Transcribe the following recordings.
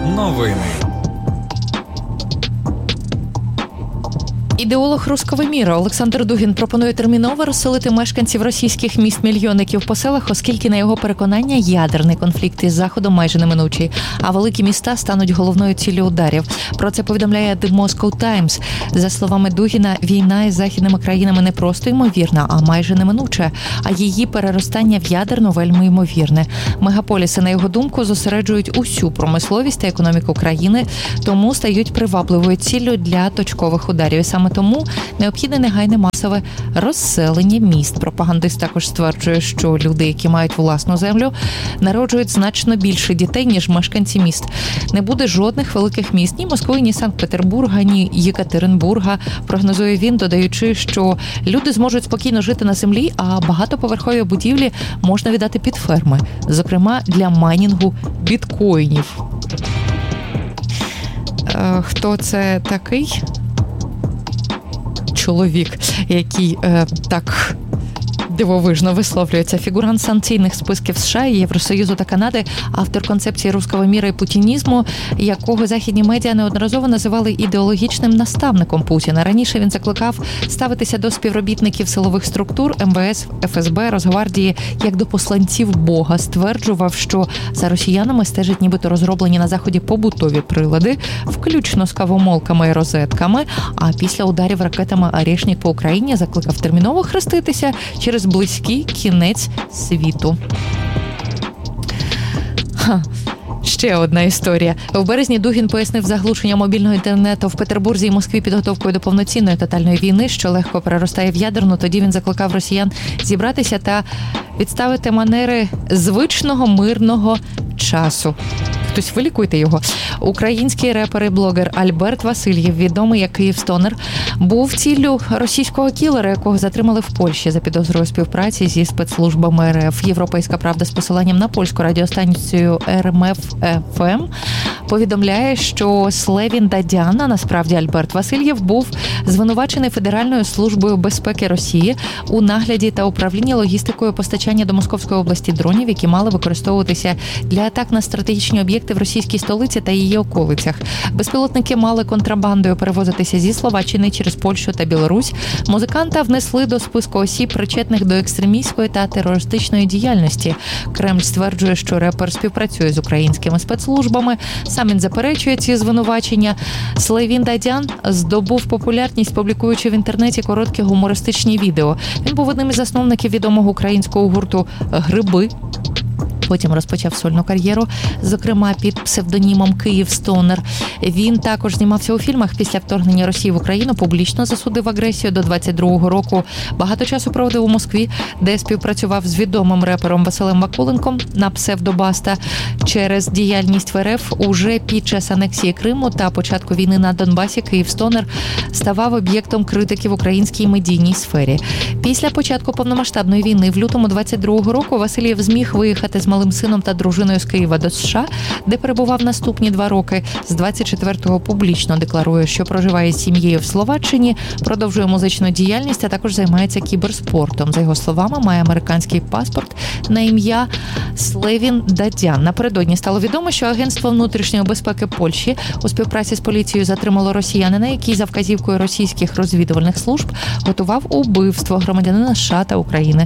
Новини. Ідеолог руського міра Олександр Дугін пропонує терміново розселити мешканців російських міст-мільйонників по селах, оскільки, на його переконання, ядерний конфлікт із Заходом майже неминучий, а великі міста стануть головною ціллю ударів. Про це повідомляє The Moscow Times. За словами Дугіна, війна із західними країнами не просто ймовірна, а майже неминуча, а її переростання в ядерну вельми ймовірне. Мегаполіси, на його думку, зосереджують усю промисловість та економіку країни, тому стають привабливою ціллю для точкових ударів. І саме тому необхідне негайне масове розселення міст. Пропагандист також стверджує, що люди, які мають власну землю, народжують значно більше дітей, ніж мешканці міст. Не буде жодних великих міст, ні Москви, ні Санкт-Петербурга, ні Єкатеринбурга, прогнозує він, додаючи, що люди зможуть спокійно жити на землі, а багатоповерхові будівлі можна віддати під ферми, зокрема для майнінгу біткоїнів. Хто це такий? Чоловік, який так дивовижно висловлюється. Фігурант санкційних списків США, Євросоюзу та Канади, автор концепції руського міра і путінізму, якого західні медіа неодноразово називали ідеологічним наставником Путіна. Раніше він закликав ставитися до співробітників силових структур МВС, ФСБ, Росгвардії як до посланців Бога. Стверджував, що за росіянами стежать нібито розроблені на Заході побутові прилади, включно з кавомолками і розетками, а після ударів ракетами «Орєшнік» по Україні закликав терміново хреститися через близький кінець світу. Ще одна історія. В березні Дугін пояснив заглушення мобільного інтернету в Петербурзі і Москві підготовкою до повноцінної тотальної війни, що легко переростає в ядерну. Тоді він закликав росіян зібратися та відставити манери звичного мирного часу. Хтось вилікуйте його. Український репер і блогер Альберт Васильєв, відомий як Київстонер, був ціллю російського кілера, якого затримали в Польщі за підозрою співпраці зі спецслужбами РФ. Європейська правда з посиланням на польську радіостанцію РМФ-ФМ повідомляє, що Слевін Дадян, а насправді Альберт Васильєв, був звинувачений Федеральною службою безпеки Росії у нагляді та управлінні логістикою постачання до Московської області дронів, які мали використовуватися для атак на стратегічні об'єкти в російській столиці та її околицях. Безпілотники мали контрабандою перевозитися зі Словаччини через Польщу та Білорусь. Музиканта внесли до списку осіб, причетних до екстремістської та терористичної діяльності. Кремль стверджує, що репер співпрацює з українськими спецслужбами. Сам він заперечує ці звинувачення. Слевін Дадян здобув популярність, публікуючи в інтернеті короткі гумористичні відео. Він був одним із засновників відомого українського гурту «Гриби». Потім розпочав сольну кар'єру, зокрема під псевдонімом Київстонер. Він також знімався у фільмах після вторгнення Росії в Україну, публічно засудив агресію до 22-го року. Багато часу проводив у Москві, де співпрацював з відомим репером Василем Вакуленком на псевдобаста. Через діяльність в РФ уже під час анексії Криму та початку війни на Донбасі Київстонер ставав об'єктом критики в українській медійній сфері. Після початку повномасштабної війни в лютому 22-го року Васильєв зміг виїхати з малим сином та дружиною з Києва до США, де перебував наступні 2 роки. З 24-го публічно декларує, що проживає з сім'єю в Словаччині, продовжує музичну діяльність, а також займається кіберспортом. За його словами, має американський паспорт на ім'я Слевін Дадян. Напередодні стало відомо, що Агентство внутрішньої безпеки Польщі у співпраці з поліцією затримало росіянина, який за вказівкою російських розвідувальних служб готував убивство громадянина США та України.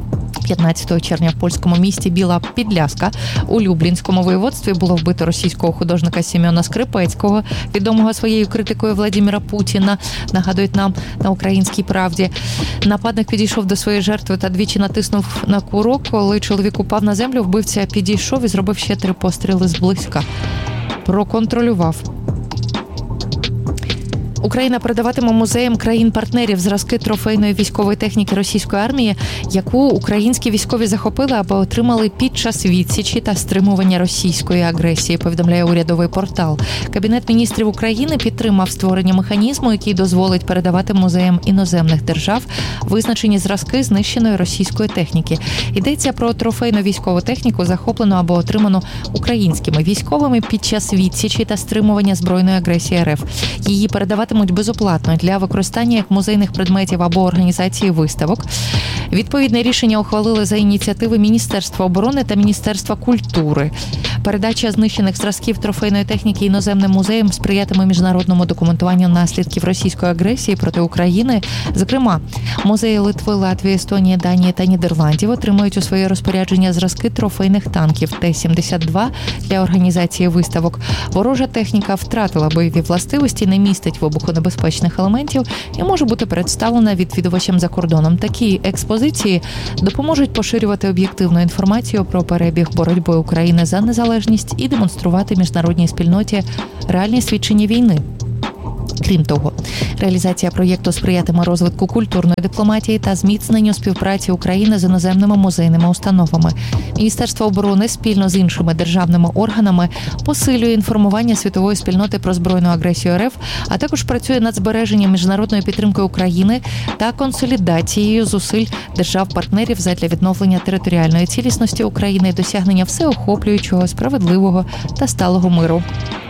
15 червня в польському місті Біла Підляска у Люблінському воєводстві було вбито російського художника Семена Скрипецького, відомого своєю критикою Владимира Путіна, нагадують нам на Українській правді. Нападник підійшов до своєї жертви та двічі натиснув на курок. Коли чоловік упав на землю, вбивця підійшов і зробив ще 3 постріли зблизька. Проконтролював. Україна передаватиме музеям країн-партнерів зразки трофейної військової техніки російської армії, яку українські військові захопили або отримали під час відсічі та стримування російської агресії, повідомляє урядовий портал. Кабінет міністрів України підтримав створення механізму, який дозволить передавати музеям іноземних держав визначені зразки знищеної російської техніки. Йдеться про трофейну військову техніку, захоплену або отриману українськими військовими під час відсічі та стримування збройної агресії РФ. Її передаватимуть безоплатно для використання як музейних предметів або організації виставок. Відповідне рішення ухвалили за ініціативи Міністерства оборони та Міністерства культури. Передача знищених зразків трофейної техніки іноземним музеям сприятиме міжнародному документуванню наслідків російської агресії проти України. Зокрема, музеї Литви, Латвії, Естонії, Данії та Нідерландів отримують у своє розпорядження зразки трофейних танків Т-72 для організації виставок. Ворожа техніка втратила бойові властивості, не містить вибухонебезпечних елементів і може бути представлена відвідувачам за кордоном. Такі експозиції допоможуть поширювати об'єктивну інформацію про перебіг боротьби України за незалежність і демонструвати міжнародній спільноті реальні свідчення війни. Крім того, реалізація проєкту сприятиме розвитку культурної дипломатії та зміцненню співпраці України з іноземними музейними установами. Міністерство оборони спільно з іншими державними органами посилює інформування світової спільноти про збройну агресію РФ, а також працює над збереженням міжнародної підтримки України та консолідацією зусиль держав-партнерів задля відновлення територіальної цілісності України і досягнення всеохоплюючого, справедливого та сталого миру.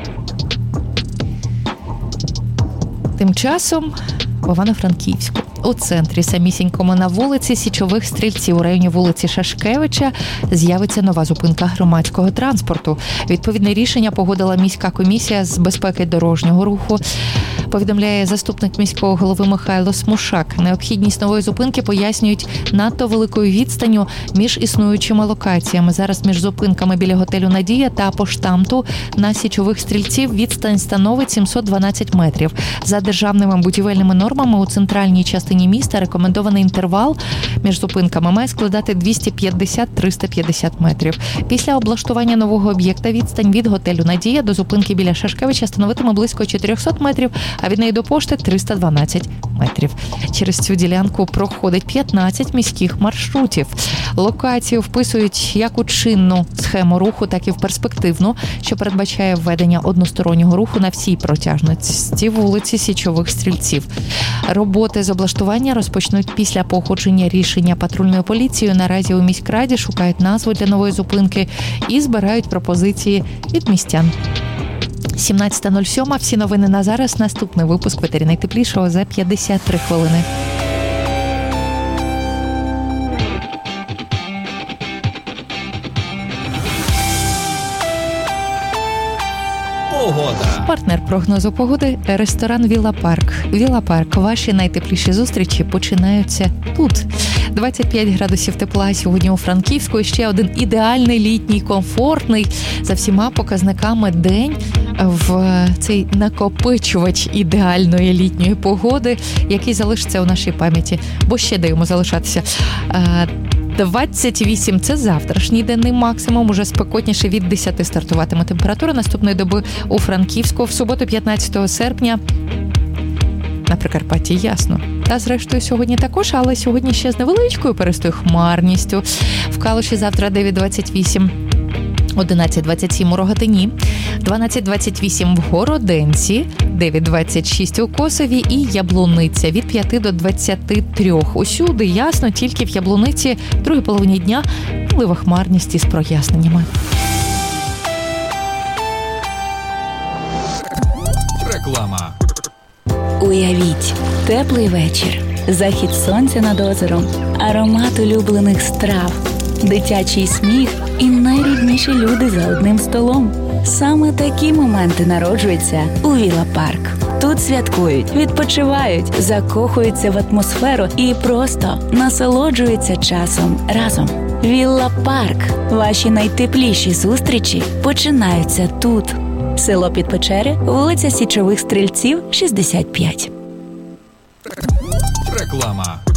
Тим часом в Івано-Франківську, у центрі самісінькому на вулиці Січових Стрільців у районі вулиці Шашкевича з'явиться нова зупинка громадського транспорту. Відповідне рішення погодила міська комісія з безпеки дорожнього руху. Повідомляє заступник міського голови Михайло Смушак. Необхідність нової зупинки пояснюють надто великою відстанню між існуючими локаціями. Зараз між зупинками біля готелю «Надія» та поштамту на Січових Стрільців відстань становить 712 метрів. За державними будівельними нормами у центральній частині міста рекомендований інтервал між зупинками має складати 250-350 метрів. Після облаштування нового об'єкта відстань від готелю «Надія» до зупинки біля Шашкевича становитиме близько 400 метрів, а від неї до пошти 312 метрів. Через цю ділянку проходить 15 міських маршрутів. Локацію вписують як у чинну схему руху, так і в перспективну, що передбачає введення одностороннього руху на всій протяжності вулиці Січових Стрільців. Роботи з облаштування розпочнуть після погодження рішення патрульною поліцією. Наразі у міськраді шукають назву для нової зупинки і збирають пропозиції від містян. 17:07. Всі новини на зараз. Наступний випуск «Ветері найтеплішого» за 53 хвилини. Погода. Партнер прогнозу погоди – ресторан «Вілла Парк». «Вілла Парк» – ваші найтепліші зустрічі починаються тут. 25 градусів тепла сьогодні у Франківську. І ще один ідеальний літній, комфортний за всіма показниками день в цей накопичувач ідеальної літньої погоди, який залишиться у нашій пам'яті. Бо ще даємо залишатися. 28 – це завтрашній денний максимум, уже спекотніше від 10 стартуватиме температура наступної доби у Франківську. В суботу 15 серпня на Прикарпатті ясно. Та зрештою сьогодні також, але сьогодні ще з невеличкою перестою хмарністю. В Калуші завтра 9-28. 11-27 у Рогатині, 12-28 в Городенці, 9-26 у Косові і Яблуниця від 5 до 23. Усюди ясно, тільки в Яблуниці в другій половині дня можлива хмарність із проясненнями. Реклама. Уявіть, теплий вечір, захід сонця над озером, аромат улюблених страв, дитячий сміх і найрідніші люди за одним столом. Саме такі моменти народжуються у Вілла Парк. Тут святкують, відпочивають, закохуються в атмосферу і просто насолоджуються часом разом. Вілла Парк. Ваші найтепліші зустрічі починаються тут. Село Підпечери, вулиця Січових Стрільців, 65. Реклама.